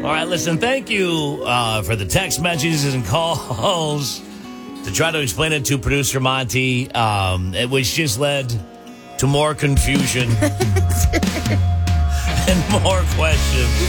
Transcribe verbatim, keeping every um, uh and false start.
All right, listen, thank you uh, for the text messages and calls to try to explain it to producer Monty, um, which just led to more confusion and more questions.